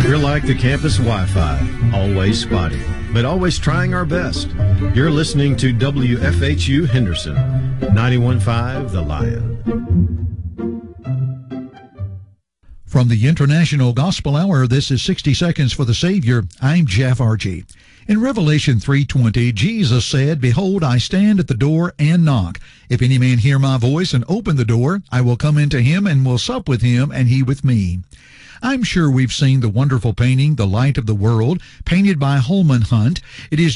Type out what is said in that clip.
We're like the campus Wi-Fi, always spotty, but always trying our best. You're listening to WFHU Henderson, 91.5 The Lion. From the International Gospel Hour, this is 60 Seconds for the Savior. I'm Jeff Archie. In Revelation 3:20, Jesus said, "Behold, I stand at the door and knock. If any man hear my voice and open the door, I will come into him and will sup with him and he with me." I'm sure we've seen the wonderful painting, The Light of the World, painted by Holman Hunt. It is